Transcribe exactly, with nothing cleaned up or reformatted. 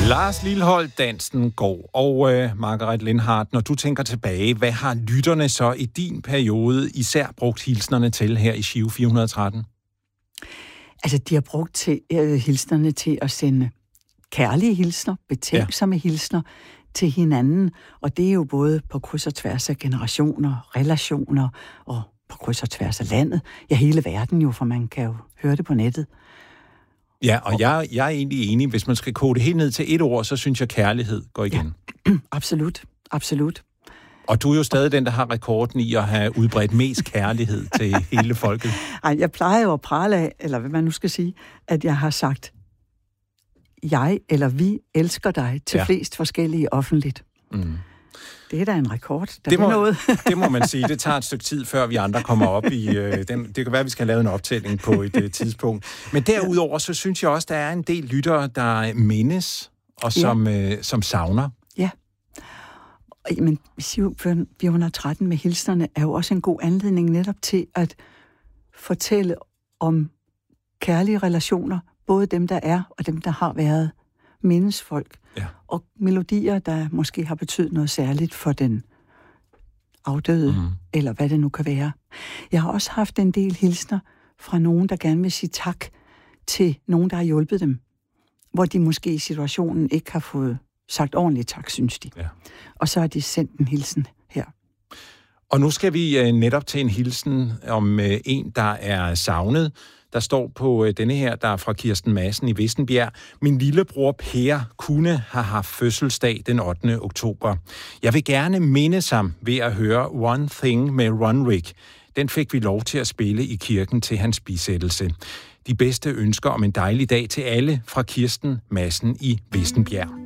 Lars Lilholt, dansen går. Og øh, Margaret Lindhardt, når du tænker tilbage, hvad har lytterne så i din periode især brugt hilsnerne til her i Giro fire hundrede og tretten? Altså, de har brugt til, øh, hilsnerne til at sende kærlige hilsner, betænksomme ja. hilsner til hinanden. Og det er jo både på kryds og tværs af generationer, relationer og på kryds og tværs af landet. Ja, hele verden jo, for man kan jo høre det på nettet. Ja, og jeg, jeg er egentlig enig. Hvis man skal kode det helt ned til et ord, så synes jeg, kærlighed går igen. Ja, absolut. Absolut. Og du er jo stadig den, der har rekorden i at have udbredt mest kærlighed til hele folket. Ej, jeg plejer jo at prale af, eller hvad man nu skal sige, at jeg har sagt, jeg eller vi elsker dig til ja. flest forskellige offentligt. Mm. Det er da en rekord. Der det, må, noget. det må man sige. Det tager et stykke tid, før vi andre kommer op i... Øh, den, det kan være, at vi skal lave en optælling på et øh, tidspunkt. Men derudover, så synes jeg også, der er en del lyttere, der mindes, og som, ja. øh, som savner. Ja. Men Giro fire hundrede og tretten med hilsnerne er jo også en god anledning netop til at fortælle om kærlige relationer, både dem, der er, og dem, der har været mindesfolk. Ja. Og melodier, der måske har betydet noget særligt for den afdøde, mm. eller hvad det nu kan være. Jeg har også haft en del hilsner fra nogen, der gerne vil sige tak til nogen, der har hjulpet dem, hvor de måske i situationen ikke har fået sagt ordentligt tak, synes de. Ja. Og så har de sendt en hilsen her. Og nu skal vi uh, netop til en hilsen om uh, en, der er savnet. Der står på øh, denne her, der er fra Kirsten Madsen i Vissenbjerg. Min lillebror Per kunne have haft fødselsdag den ottende oktober. Jeg vil gerne mindes ham ved at høre One Thing med Runrig. Den fik vi lov til at spille i kirken til hans bisættelse. De bedste ønsker om en dejlig dag til alle fra Kirsten Madsen i Vissenbjerg.